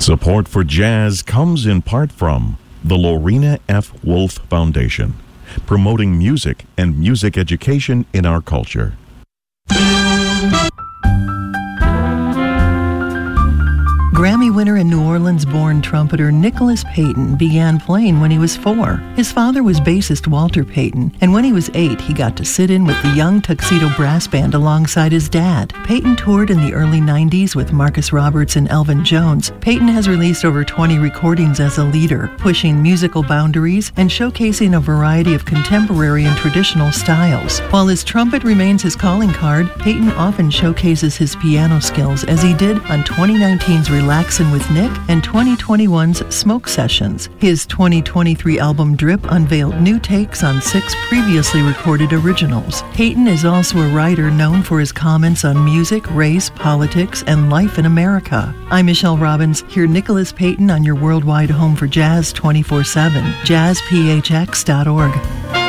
Support for jazz comes in part from the Lorena F. Wolf Foundation, promoting music and music education in our culture. Grammy winner and New Orleans-born trumpeter Nicholas Payton began playing when he was 4. His father was bassist Walter Payton, and when he was 8, he got to sit in with the Young Tuxedo Brass Band alongside his dad. Payton toured in the early 90s with Marcus Roberts and Elvin Jones. Payton has released over 20 recordings as a leader, pushing musical boundaries and showcasing a variety of contemporary and traditional styles. While his trumpet remains his calling card, Payton often showcases his piano skills, as he did on 2019's Relaxin' with Nick and 2021's Smoke Sessions. His 2023 album Drip unveiled new takes on 6 previously recorded originals. Payton is also a writer known for his comments on music, race, politics, and life in America. I'm Michelle Robbins. Hear Nicholas Payton on your worldwide home for jazz 24/7, jazzphx.org.